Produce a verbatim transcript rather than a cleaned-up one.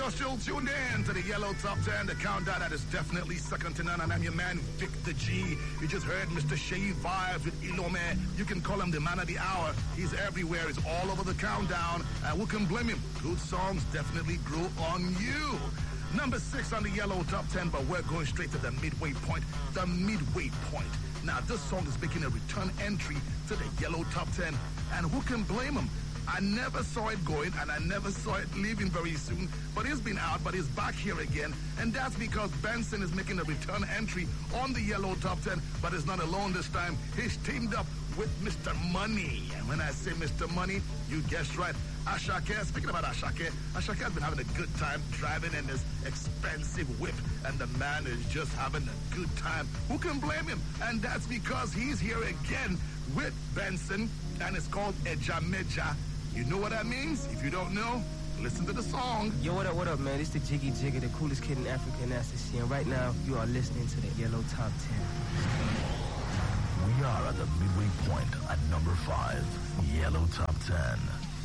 You're still tuned in to the Yellow Top ten, the countdown that is definitely second to none, and I'm your man, Victor G. You just heard Mister Shay Vibes with Ilome. You can call him the man of the hour. He's everywhere. He's all over the countdown, and who can blame him? Good songs definitely grow on you. Number six on the Yellow Top ten, but we're going straight to the midway point. The midway point. Now, this song is making a return entry to the Yellow Top ten, and who can blame him? I never saw it going, and I never saw it leaving very soon. But it's been out, but it's back here again. And that's because Benson is making a return entry on the Yellow Top ten. But it's not alone this time. He's teamed up with Mister Money. And when I say Mister Money, you guessed right. Ashake, speaking about Ashake, Ashake has been having a good time driving in this expensive whip. And the man is just having a good time. Who can blame him? And that's because he's here again with Benson. And it's called Ejameja. You know what that means? If you don't know, listen to the song. Yo, what up, what up, man? It's the Jiggy Jigger, the coolest kid in Africa, and that's the scene. And right now, you are listening to the Yellow Top ten. We are at the midway point at number five, Yellow Top ten.